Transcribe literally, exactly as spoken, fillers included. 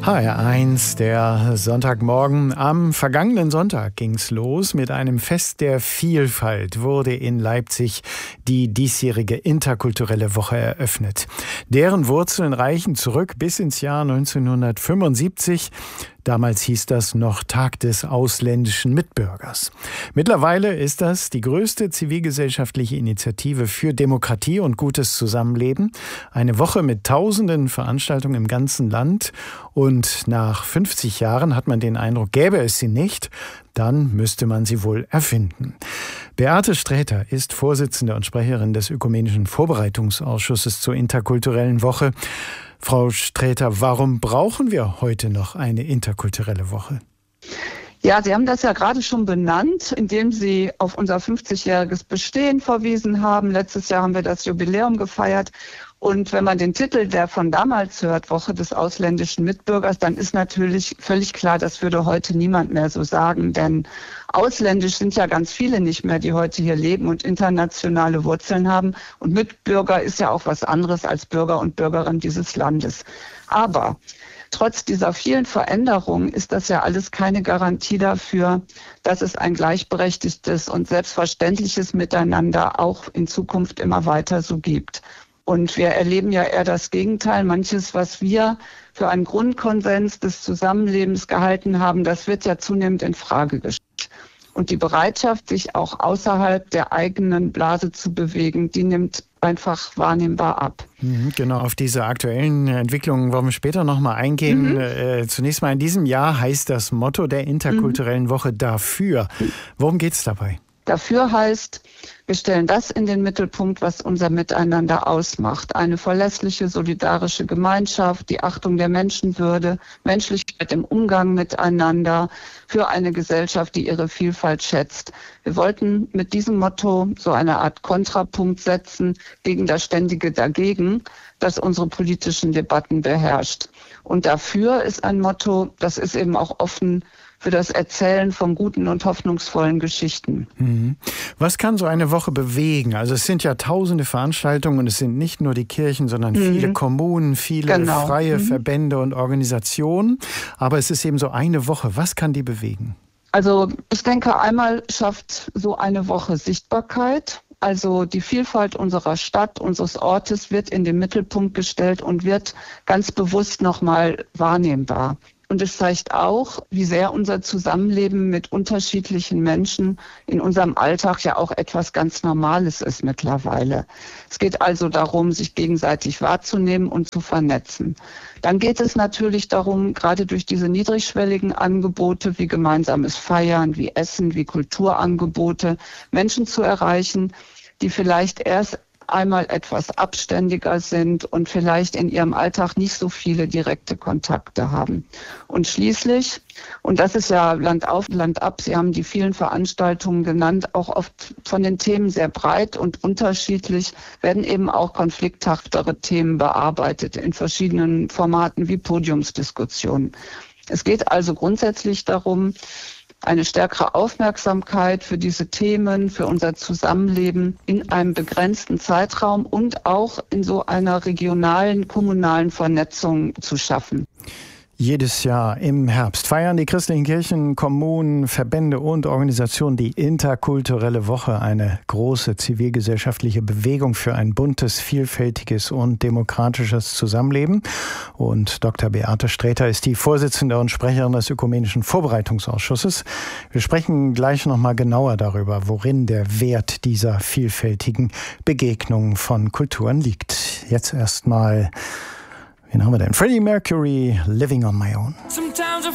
H R eins, der Sonntagmorgen. Am vergangenen Sonntag ging's los. Mit einem Fest der Vielfalt wurde in Leipzig die diesjährige interkulturelle Woche eröffnet. Deren Wurzeln reichen zurück bis ins Jahr neunzehnhundertfünfundsiebzig. Damals hieß das noch Tag des ausländischen Mitbürgers. Mittlerweile ist das die größte zivilgesellschaftliche Initiative für Demokratie und gutes Zusammenleben. Eine Woche mit tausenden Veranstaltungen im ganzen Land. Und nach fünfzig Jahren hat man den Eindruck, gäbe es sie nicht, dann müsste man sie wohl erfinden. Beate Sträter ist Vorsitzende und Sprecherin des Ökumenischen Vorbereitungsausschusses zur interkulturellen Woche. Frau Sträter, warum brauchen wir heute noch eine interkulturelle Woche? Ja, Sie haben das ja gerade schon benannt, indem Sie auf unser fünfzigjähriges Bestehen verwiesen haben. Letztes Jahr haben wir das Jubiläum gefeiert. Und wenn man den Titel, der von damals hört, Woche des ausländischen Mitbürgers, dann ist natürlich völlig klar, das würde heute niemand mehr so sagen. Denn ausländisch sind ja ganz viele nicht mehr, die heute hier leben und internationale Wurzeln haben. Und Mitbürger ist ja auch was anderes als Bürger und Bürgerin dieses Landes. Aber trotz dieser vielen Veränderungen ist das ja alles keine Garantie dafür, dass es ein gleichberechtigtes und selbstverständliches Miteinander auch in Zukunft immer weiter so gibt. Und wir erleben ja eher das Gegenteil. Manches, was wir für einen Grundkonsens des Zusammenlebens gehalten haben, das wird ja zunehmend in Frage gestellt. Und die Bereitschaft, sich auch außerhalb der eigenen Blase zu bewegen, die nimmt einfach wahrnehmbar ab. Genau, auf diese aktuellen Entwicklungen wollen wir später nochmal eingehen. Mhm. Äh, zunächst mal in diesem Jahr heißt das Motto der interkulturellen mhm. Woche dafür. Worum geht's dabei? Dafür heißt, wir stellen das in den Mittelpunkt, was unser Miteinander ausmacht. Eine verlässliche, solidarische Gemeinschaft, die Achtung der Menschenwürde, Menschlichkeit im Umgang miteinander, für eine Gesellschaft, die ihre Vielfalt schätzt. Wir wollten mit diesem Motto so eine Art Kontrapunkt setzen gegen das ständige Dagegen, das unsere politischen Debatten beherrscht. Und dafür ist ein Motto, das ist eben auch offen für das Erzählen von guten und hoffnungsvollen Geschichten. Mhm. Was kann so eine Woche bewegen? Also es sind ja tausende Veranstaltungen und es sind nicht nur die Kirchen, sondern mhm. viele Kommunen, viele genau. freie mhm. Verbände und Organisationen. Aber es ist eben so eine Woche. Was kann die bewegen? Also ich denke, einmal schafft so eine Woche Sichtbarkeit. Also die Vielfalt unserer Stadt, unseres Ortes wird in den Mittelpunkt gestellt und wird ganz bewusst nochmal wahrnehmbar. Und es zeigt auch, wie sehr unser Zusammenleben mit unterschiedlichen Menschen in unserem Alltag ja auch etwas ganz Normales ist mittlerweile. Es geht also darum, sich gegenseitig wahrzunehmen und zu vernetzen. Dann geht es natürlich darum, gerade durch diese niedrigschwelligen Angebote wie gemeinsames Feiern, wie Essen, wie Kulturangebote, Menschen zu erreichen, die vielleicht erst einmal etwas abständiger sind und vielleicht in ihrem Alltag nicht so viele direkte Kontakte haben. Und schließlich, und das ist ja Land auf, Land ab, Sie haben die vielen Veranstaltungen genannt, auch oft von den Themen sehr breit und unterschiedlich, werden eben auch konflikthaftere Themen bearbeitet in verschiedenen Formaten wie Podiumsdiskussionen. Es geht also grundsätzlich darum, eine stärkere Aufmerksamkeit für diese Themen, für unser Zusammenleben in einem begrenzten Zeitraum und auch in so einer regionalen, kommunalen Vernetzung zu schaffen. Jedes Jahr im Herbst feiern die christlichen Kirchen, Kommunen, Verbände und Organisationen die interkulturelle Woche, eine große zivilgesellschaftliche Bewegung für ein buntes, vielfältiges und demokratisches Zusammenleben. Und Doktor Beate Sträter ist die Vorsitzende und Sprecherin des Ökumenischen Vorbereitungsausschusses. Wir sprechen gleich nochmal genauer darüber, worin der Wert dieser vielfältigen Begegnungen von Kulturen liegt. Jetzt erstmal Wen haben wir denn? Freddie Mercury, Living on My Own. Sometimes I